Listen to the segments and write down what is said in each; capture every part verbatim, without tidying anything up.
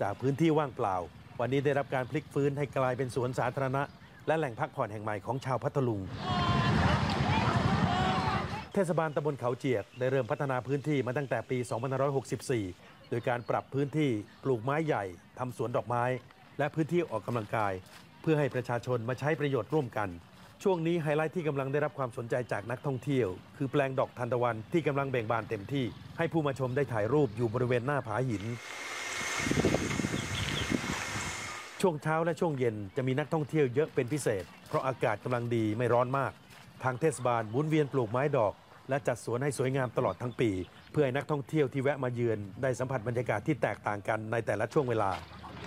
จากพื้นที่ว่างเปล่าวันนี้ได้รับการพลิกฟื้นให้กลายเป็นสวนสาธารณะและแหล่งพักผ่อนแห่งใหม่ของชาวพัทลุงเทศบาลตำบลเขาเจียกได้เริ่มพัฒนาพื้นที่มาตั้งแต่ปี สองพันห้าร้อยหกสิบสี่ โดยการปรับพื้นที่ปลูกไม้ใหญ่ทำสวนดอกไม้และพื้นที่ออกกำลังกายเพื่อให้ประชาชนมาใช้ประโยชน์ร่วมกันช่วงนี้ไฮไลท์ที่กำลังได้รับความสนใจจากนักท่องเที่ยวคือแปลงดอกทานตะวันที่กำลังเบ่งบานเต็มที่ให้ผู้มาชมได้ถ่ายรูปอยู่บริเวณหน้าผาหินช่วงเช้าและช่วงเย็นจะมีนักท่องเที่ยวเยอะเป็นพิเศษเพราะอากาศกำลังดีไม่ร้อนมากทางเทศบาลหมุนเวียนปลูกไม้ดอกและจัดสวนให้สวยงามตลอดทั้งปีเพื่อให้นักท่องเที่ยวที่แวะมาเยือนได้สัมผัสบรรยากาศที่แตกต่างกันในแต่ละช่วงเวลา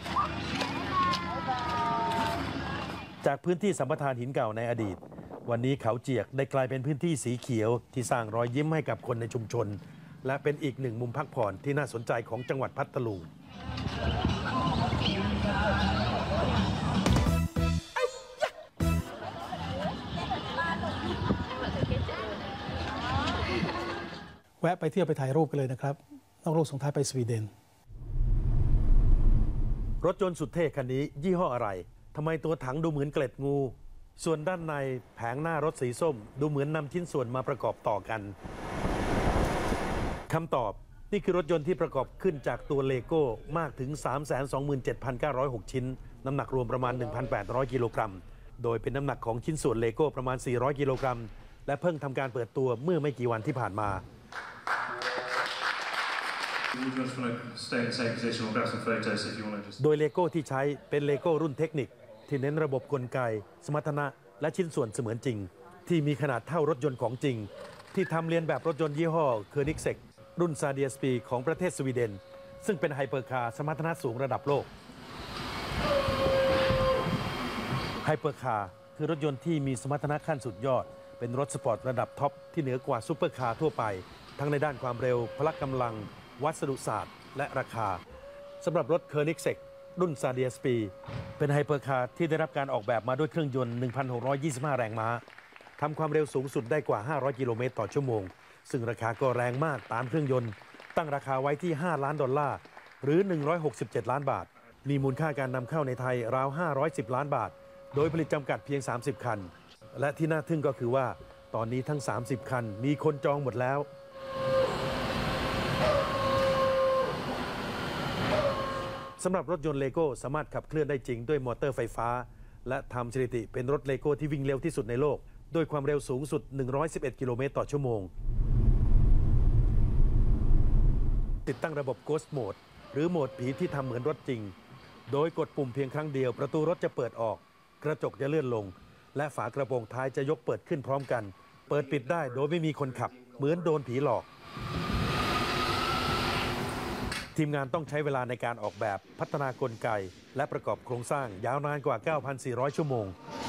จากพื้นที่สัมปทานหินเก่าในอดีตวันนี้เขาเจียกได้กลายเป็นพื้นที่สีเขียวที่สร้างรอยยิ้มให้กับคนในชุมชนและเป็นอีกหนึ่งมุมพักผ่อนที่น่าสนใจของจังหวัดพัทลุงแวะไปเที่ยวไปถ่ายรูปกันเลยนะครับนอกโลกส่งท้ายไปสวีเดนรถยนต์สุดเท่คันนี้ยี่ห้ออะไรทำไมตัวถังดูเหมือนเกล็ดงูส่วนด้านในแผงหน้ารถสีส้มดูเหมือนนำชิ้นส่วนมาประกอบต่อกันคำตอบนี่คือรถยนต์ที่ประกอบขึ้นจากตัวเลโก้มากถึง สามแสนสองหมื่นเจ็ดพันเก้าร้อยหก ชิ้นน้ำหนักรวมประมาณ หนึ่งพันแปดร้อย กิโลกรัมโดยเป็นน้ำหนักของชิ้นส่วนเลโก้ประมาณ สี่ร้อย กิโลกรัมและเพิ่งทำการเปิดตัวเมื่อไม่กี่วันที่ผ่านมาโดยเลโก้ที่ใช้เป็นเลโก้รุ่นเทคนิคที่เน้นระบบกลไกสมรรถนะและชิ้นส่วนเสมือนจริงที่มีขนาดเท่ารถยนต์ของจริงที่ทำเลียนแบบรถยนต์ยี่ห้อเคอร์นิกเซกรุ่นซาเดียสปีของประเทศสวีเดนซึ่งเป็นไฮเปอร์คาร์สมรรถนะสูงระดับโลกไฮเปอร์คาร์คือรถยนต์ที่มีสมรรถนะขั้นสุดยอดเป็นรถสปอร์ตระดับท็อปที่เหนือกว่าซูเปอร์คาร์ทั่วไปทั้งในด้านความเร็วพละกำลังวัสดุศาสตร์และราคาสำหรับรถเคอร์นิกเซกรุ่นซาเดียสปีเป็นไฮเปอร์คาร์ที่ได้รับการออกแบบมาด้วยเครื่องยนต์ หนึ่งพันหกร้อยยี่สิบห้า แรงม้าทำความเร็วสูงสุดได้กว่าห้าร้อยกิโลเมตรต่อชั่วโมงซึ่งราคาก็แรงมากตามเครื่องยนต์ตั้งราคาไว้ที่ห้าล้านดอลลาร์หรือหนึ่งร้อยหกสิบเจ็ดล้านบาทมีมูลค่าการนำเข้าในไทยราวห้าร้อยสิบล้านบาทโดยผลิตจำกัดเพียงสามสิบคันและที่น่าทึ่งก็คือว่าตอนนี้ทั้งสามสิบคันมีคนจองหมดแล้วสำหรับรถยนต์เลโก้สามารถขับเคลื่อนได้จริงด้วยมอเตอร์ไฟฟ้าและทำสถิติเป็นรถเลโก้ที่วิ่งเร็วที่สุดในโลกด้วยความเร็วสูงสุดหนึ่งร้อยสิบเอ็ดกิโลเมตรต่อชั่วโมงติดตั้งระบบ Ghost Mode หรือโหมดผีที่ทำเหมือนรถจริงโดยกดปุ่มเพียงครั้งเดียวประตูรถจะเปิดออกกระจกจะเลื่อนลงและฝากระโปรงท้ายจะยกเปิดขึ้นพร้อมกันเปิดปิดได้โดยไม่มีคนขับเหมือนโดนผีหลอกทีมงานต้องใช้เวลาในการออกแบบพัฒนากลไกและประกอบโครงสร้างยาวนานกว่า เก้าพันสี่ร้อย ชั่วโมง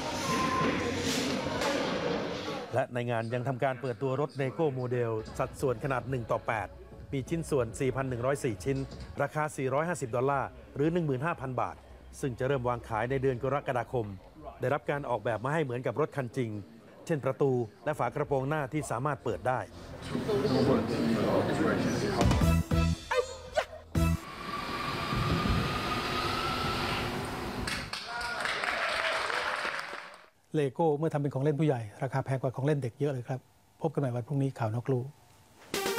และในงานยังทำการเปิดตัวรถเลโก้โมเดลสัดส่วนขนาดหนึ่งต่อแปดมีชิ้นส่วน สี่พันหนึ่งร้อยสี่ ชิ้นราคาสี่ร้อยห้าสิบดอลลาร์หรือ หนึ่งหมื่นห้าพัน บาทซึ่งจะเริ่มวางขายในเดือนกรกฎาคมได้รับการออกแบบมาให้เหมือนกับรถคันจริงเช่นประตูและฝากระโปรงหน้าที่สามารถเปิดได้เลโก้เมื่อทำเป็นของเล่นผู้ใหญ่ราคาแพงกว่าของเล่นเด็กเยอะเลยครับพบกันใหม่วันพรุ่งนี้ข่าวนอกลู่